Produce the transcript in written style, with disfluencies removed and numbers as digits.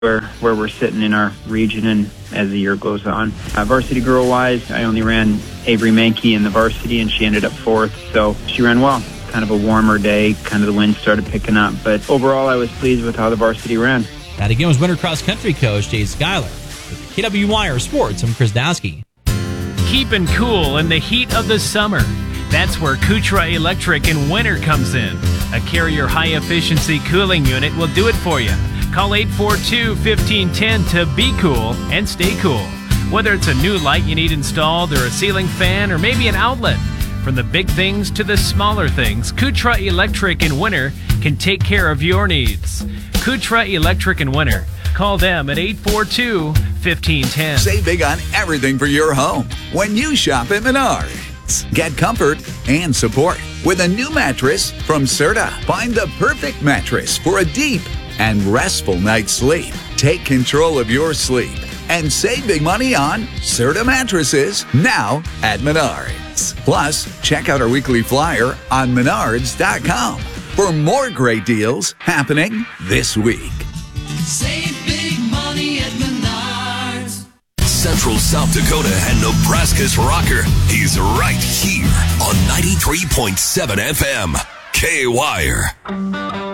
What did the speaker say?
where we're sitting in our region and as the year goes on. Varsity girl-wise, I only ran Avery Mankey in the varsity, and she ended up 4th, so she ran well. Kind of a warmer day, kind of the wind started picking up, but overall I was pleased with how the varsity ran. That again was winter cross country coach Jay Schuyler. With KWYR Sports, I'm Chris Dowski. Keeping cool in the heat of the summer. That's where Kutra Electric in winter comes in. A Carrier high-efficiency cooling unit will do it for you. Call 842-1510 to be cool and stay cool. Whether it's a new light you need installed or a ceiling fan or maybe an outlet. From the big things to the smaller things, Kutra Electric in winter can take care of your needs. Kutra Electric in winter. Call them at 842-1510. Save big on everything for your home when you shop at Menards. Get comfort and support with a new mattress from Serta. Find the perfect mattress for a deep and restful night's sleep. Take control of your sleep and save big money on Serta mattresses now at Menards. Plus, check out our weekly flyer on menards.com for more great deals happening this week. Save big money at Menards. Central South Dakota and Nebraska's rocker. He's right here on 93.7 FM. K-Wire.